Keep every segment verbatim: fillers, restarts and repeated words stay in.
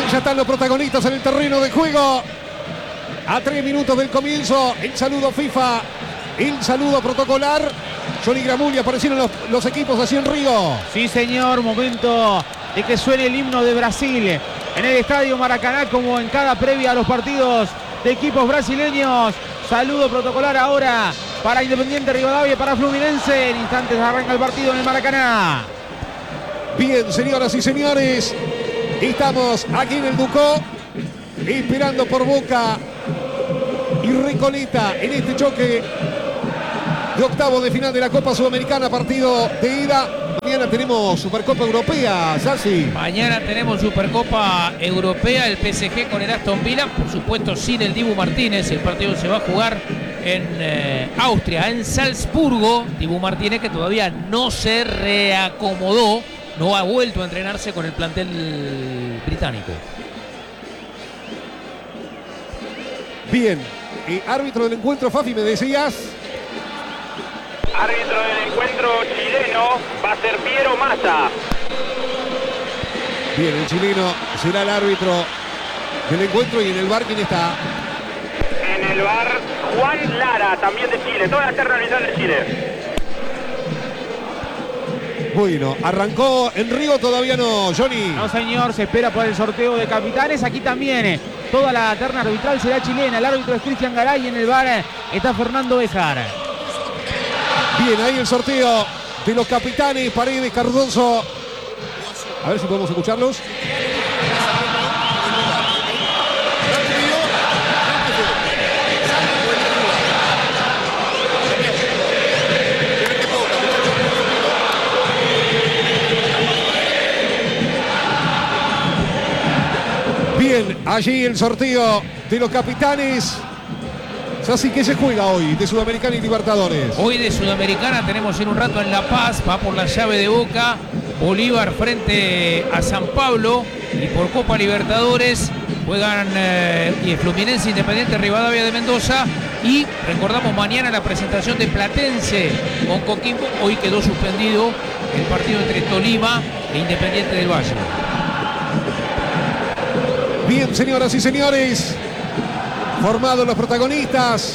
ya están los protagonistas en el terreno de juego. A tres minutos del comienzo, el saludo FIFA, el saludo protocolar. Johnny Gramulli, aparecieron los, los equipos allí en Río. Sí, señor, momento de que suene el himno de Brasil en el Estadio Maracaná, como en cada previa a los partidos de equipos brasileños. Saludo protocolar ahora para Independiente Rivadavia, para Fluminense. En instantes arranca el partido en el Maracaná. Bien, señoras y señores, estamos aquí en el Ducó, esperando por Boca y Recoleta en este choque de octavo de final de la Copa Sudamericana, partido de ida. Mañana tenemos Supercopa Europea, Sassi. Mañana tenemos Supercopa Europea, el P S G con el Aston Villa, por supuesto sin el Dibu Martínez. El partido se va a jugar en eh, Austria, en Salzburgo. Dibu Martínez, que todavía no se reacomodó, no ha vuelto a entrenarse con el plantel británico. Bien, eh, árbitro del encuentro, Fafi, me decías. Árbitro del encuentro chileno va a ser Piero Massa. Bien, el chileno será el árbitro del encuentro. Y en el bar, ¿quién está? En el bar, Juan Lara, también de Chile. Toda la terna arbitral de Chile. Bueno, arrancó en Río, todavía no, Johnny. No, señor, se espera por el sorteo de capitanes. Aquí también eh, toda la terna arbitral será chilena. El árbitro es Cristian Garay. En el bar eh, está Fernando Bejar. Bien, ahí el sorteo de los capitanes, Paredes, Cardoso. A ver si podemos escucharlos. Bien, allí el sorteo de los capitanes. Así que se juega hoy de Sudamericana y Libertadores. Hoy de Sudamericana tenemos en un rato en La Paz, va por la llave de Boca, Bolívar frente a San Pablo, y por Copa Libertadores juegan eh, y Fluminense, Independiente Rivadavia de Mendoza, y recordamos mañana la presentación de Platense con Coquimbo. Hoy quedó suspendido el partido entre Tolima e Independiente del Valle. Bien, señoras y señores, formados los protagonistas,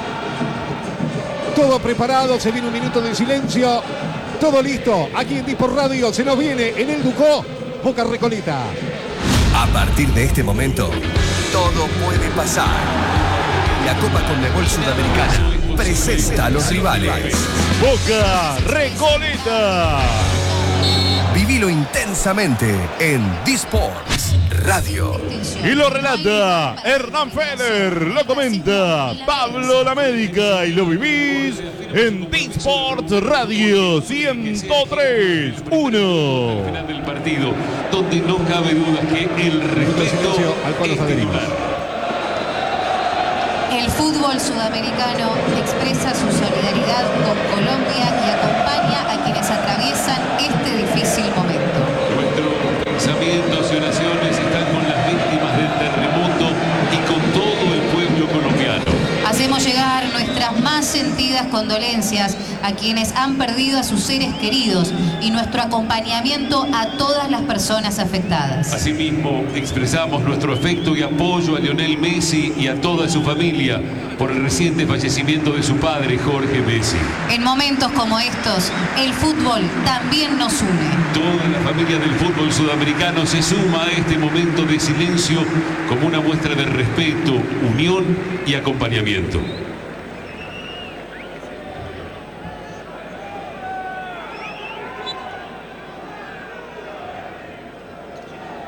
todo preparado, se viene un minuto de silencio, todo listo, aquí en Disport Radio, se nos viene en el Ducó, Boca Recoleta. A partir de este momento, todo puede pasar. La Copa Conmebol Sudamericana presenta a los rivales. Boca Recoleta. Vivilo intensamente en Disports Radio. Y lo relata Hernán Feller, lo comenta Pablo La Médica y lo vivís en Disports Radio ciento tres punto uno. Final del partido, donde no cabe duda que el respeto al cual nos adherimos. El fútbol sudamericano expresa su solidaridad con Colombia y acompaña a quienes atraviesan este difícil momento. Nuestros pensamientos y oraciones están con las víctimas del terremoto y con todo el pueblo colombiano. Hacemos llegar nuestras más sentidas condolencias a quienes han perdido a sus seres queridos y nuestro acompañamiento a todas las personas afectadas. Asimismo, expresamos nuestro afecto y apoyo a Lionel Messi y a toda su familia por el reciente fallecimiento de su padre, Jorge Messi. En momentos como estos, el fútbol también nos une. Toda la familia del fútbol sudamericano se suma a este momento de silencio como una muestra de respeto, unión y acompañamiento.